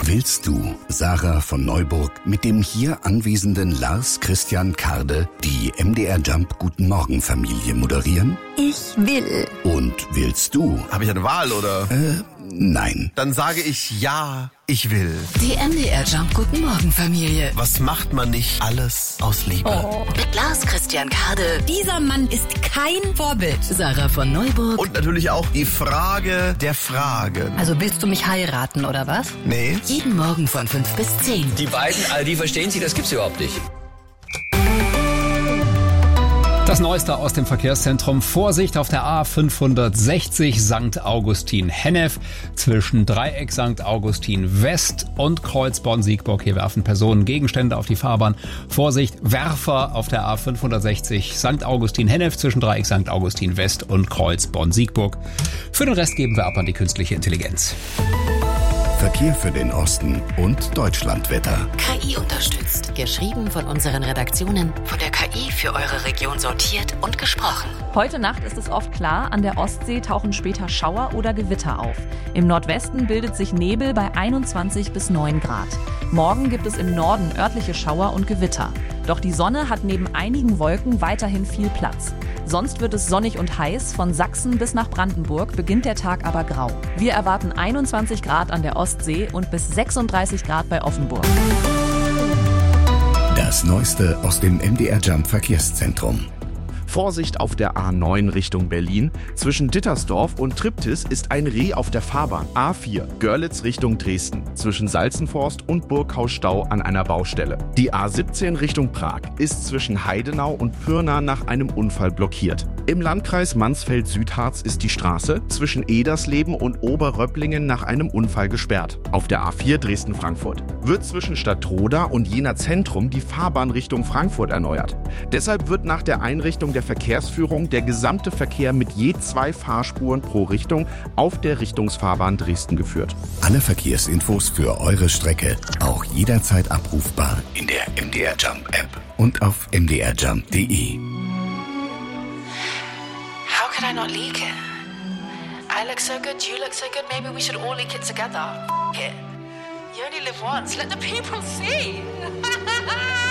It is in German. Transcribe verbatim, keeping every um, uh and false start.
Willst du, Sarah von Neuburg, mit dem hier anwesenden Lars Christian Karde die M D R Jump Guten Morgen Familie moderieren? Ich will. Und willst du? Habe ich eine Wahl, oder? Äh, nein. Dann sage ich ja, ich will. Die M D R Jump Guten Morgen Familie. Was macht man nicht alles aus Liebe? Oh. Mit Lars Christian Karde. Dieser Mann ist kein Vorbild. Sarah von Neuburg. Und natürlich auch die Frage der Fragen. Also willst du mich heiraten, oder was? Nee. Jeden Morgen von fünf bis zehn. Die beiden, also die verstehen sich, das gibt's überhaupt nicht. Das Neueste aus dem Verkehrszentrum. Vorsicht auf der A fünfhundertsechzig Sankt Augustin-Hennef zwischen Dreieck Sankt Augustin West und Kreuz Bonn-Siegburg. Hier werfen Personen Gegenstände auf die Fahrbahn. Vorsicht, Werfer auf der A fünfhundertsechzig Sankt Augustin-Hennef zwischen Dreieck Sankt Augustin West und Kreuz Bonn-Siegburg. Für den Rest geben wir ab an die künstliche Intelligenz. Verkehr für den Osten und Deutschlandwetter. K I unterstützt. Geschrieben von unseren Redaktionen. Von der K I für eure Region sortiert und gesprochen. Heute Nacht ist es oft klar, an der Ostsee tauchen später Schauer oder Gewitter auf. Im Nordwesten bildet sich Nebel bei einundzwanzig bis neun Grad. Morgen gibt es im Norden örtliche Schauer und Gewitter. Doch die Sonne hat neben einigen Wolken weiterhin viel Platz. Sonst wird es sonnig und heiß. Von Sachsen bis nach Brandenburg beginnt der Tag aber grau. Wir erwarten einundzwanzig Grad an der Ostsee und bis sechsunddreißig Grad bei Offenburg. Das Neueste aus dem M D R Jump Verkehrszentrum. Vorsicht auf der A neun Richtung Berlin. Zwischen Dittersdorf und Triptis ist ein Reh auf der Fahrbahn. A vier Görlitz Richtung Dresden. Zwischen Salzenforst und Burghaus-Stau an einer Baustelle. Die A siebzehn Richtung Prag ist zwischen Heidenau und Pirna nach einem Unfall blockiert. Im Landkreis Mansfeld-Südharz ist die Straße zwischen Edersleben und Oberröpplingen nach einem Unfall gesperrt. Auf der A vier Dresden-Frankfurt wird zwischen Stadtroda und Jena Zentrum die Fahrbahn Richtung Frankfurt erneuert. Deshalb wird nach der Einrichtung der Verkehrsführung der gesamte Verkehr mit je zwei Fahrspuren pro Richtung auf der Richtungsfahrbahn Dresden geführt. Alle Verkehrsinfos für eure Strecke auch jederzeit abrufbar in der M D R Jump App und auf m d r jump punkt d e. How could I not leak it? I look so good, you look so good, maybe we should all leak it together. F it. You only live once, let the people see.